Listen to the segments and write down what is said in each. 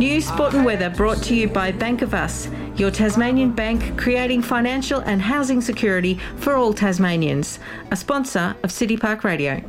News, sport and weather brought to you by Bank of Us, your Tasmanian bank creating financial and housing security for all Tasmanians. A sponsor of City Park Radio.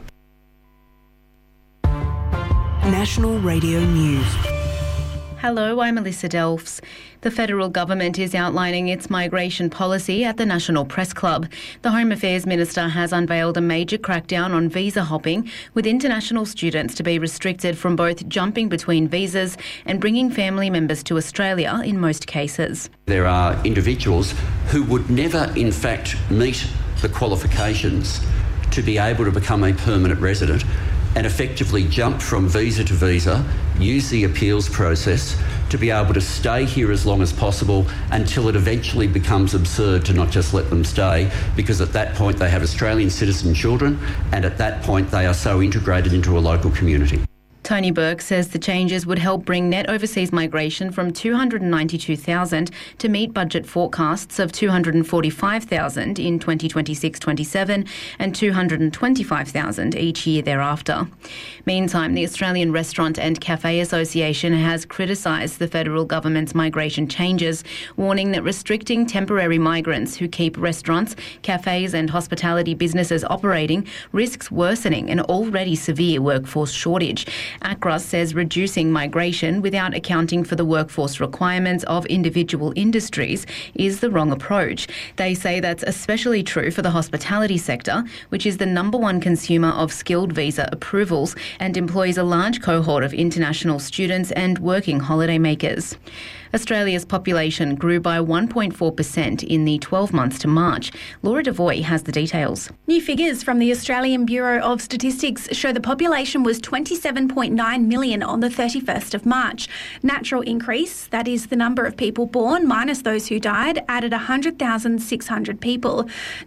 National Radio News. Hello, I'm Alyssa Delfs. The federal government is outlining its migration policy at the National Press Club. The Home Affairs Minister has unveiled a major crackdown on visa hopping, with international students to be restricted from both jumping between visas and bringing family members to Australia in most cases. There are individuals who would never, in fact, meet the qualifications to be able to become a permanent resident and effectively jump from visa to visa, use the appeals process to be able to stay here as long as possible until it eventually becomes absurd to not just let them stay, because at that point they have Australian citizen children and at that point they are so integrated into a local community. Tony Burke says the changes would help bring net overseas migration from 292,000 to meet budget forecasts of 245,000 in 2026-27 and 225,000 each year thereafter. Meantime, the Australian Restaurant and Cafe Association has criticised the federal government's migration changes, warning that restricting temporary migrants who keep restaurants, cafes and hospitality businesses operating risks worsening an already severe workforce shortage. ACRA says reducing migration without accounting for the workforce requirements of individual industries is the wrong approach. They say that's especially true for the hospitality sector, which is the number one consumer of skilled visa approvals and employs a large cohort of international students and working holidaymakers. Australia's population grew by 1.4% in the 12 months to March. Laura Devoy has the details. New figures from the Australian Bureau of Statistics show the population was 27.9 million on the 31st of March. Natural increase, that is the number of people born minus those who died, added 100,600 people.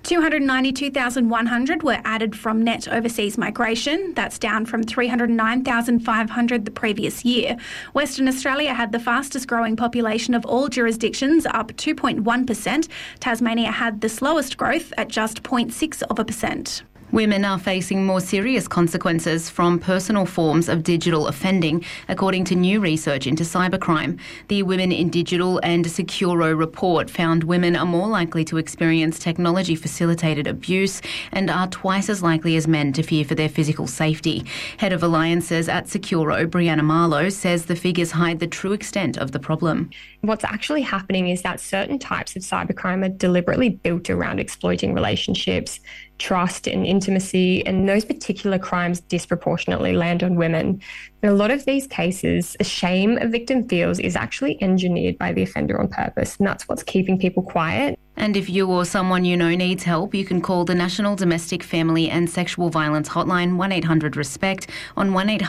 292,100 were added from net overseas migration. That's down from 309,500 the previous year. Western Australia had the fastest growing population of all jurisdictions, up 2.1%. Tasmania had the slowest growth at just 0.6%. Women are facing more serious consequences from personal forms of digital offending, according to new research into cybercrime. The Women in Digital and Securo report found women are more likely to experience technology-facilitated abuse and are twice as likely as men to fear for their physical safety. Head of Alliances at Securo, Brianna Marlowe, says the figures hide the true extent of the problem. What's actually happening is that certain types of cybercrime are deliberately built around exploiting relationships, trust and intimacy, and those particular crimes disproportionately land on women. In a lot of these cases, the shame a victim feels is actually engineered by the offender on purpose, and that's what's keeping people quiet. And if you or someone you know needs help, you can call the National Domestic, Family and Sexual Violence Hotline 1800-RESPECT on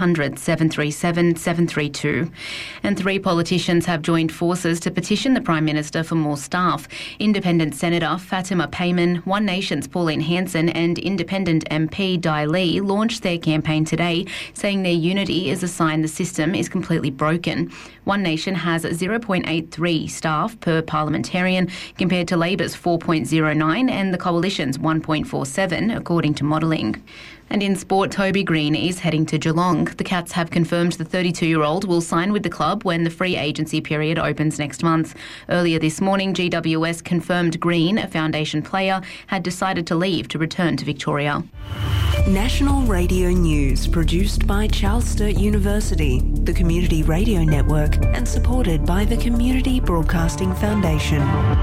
1800-737-732. And 3 politicians have joined forces to petition the Prime Minister for more staff. Independent Senator Fatima Payman, One Nation's Pauline Hanson and Independent MP Dai Lee launched their campaign today, saying their unity is a sign the system is completely broken. One Nation has 0.83 staff per parliamentarian compared to Labor's 4.09 and the Coalition's 1.47, according to modelling. And in sport, Toby Green is heading to Geelong. The Cats have confirmed the 32-year-old will sign with the club when the free agency period opens next month. Earlier this morning, GWS confirmed Green, a foundation player, had decided to leave to return to Victoria. National Radio News, produced by Charles Sturt University, the Community Radio Network, and supported by the Community Broadcasting Foundation.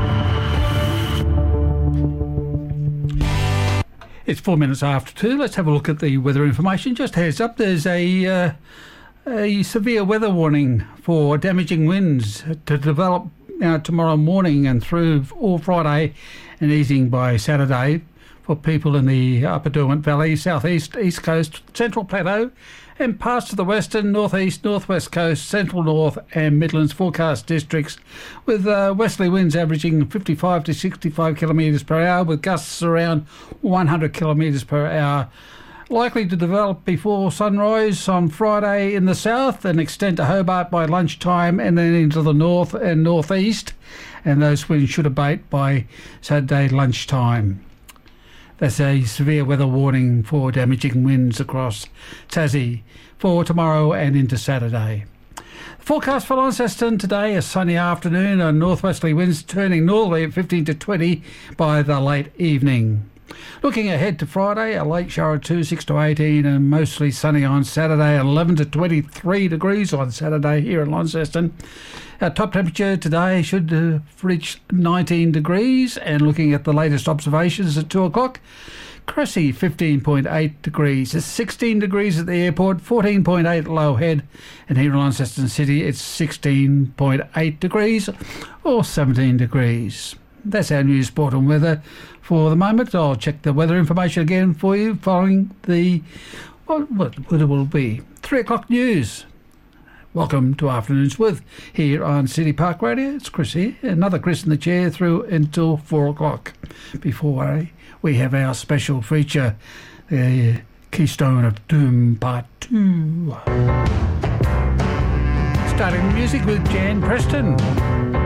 It's 4 minutes after 2. Let's have a look at the weather information. Just heads up, there's a severe weather warning for damaging winds to develop tomorrow morning and through all Friday and easing by Saturday for people in the Upper Derwent Valley, southeast, east coast, central plateau and parts of the western, northeast, northwest coast, central north and Midlands forecast districts, with westerly winds averaging 55 to 65 kilometres per hour, with gusts around 100 kilometres per hour. Likely to develop before sunrise on Friday in the south and extend to Hobart by lunchtime and then into the north and northeast, and those winds should abate by Saturday lunchtime. That's a severe weather warning for damaging winds across Tassie for tomorrow and into Saturday. Forecast for Launceston today, a sunny afternoon and northwesterly winds turning northerly at 15 to 20 by the late evening. Looking ahead to Friday, a late shower at 2, 6 to 18 and mostly sunny on Saturday, 11 to 23 degrees on Saturday here in Launceston. Our top temperature today should reach 19 degrees, and looking at the latest observations at 2 o'clock, Cressy 15.8 degrees. It's 16 degrees at the airport, 14.8 Low Head, and here in Launceston City it's 16.8 degrees or 17 degrees. That's our news, sport and weather for the moment. I'll check the weather information again for you following the, what it will be, 3 o'clock news. Welcome to Afternoons With here on City Park Radio. It's Chris here, another Chris in the chair through until 4 o'clock. Before we have our special feature, the Keystone of Doom Part 2. Starting music with Jan Preston.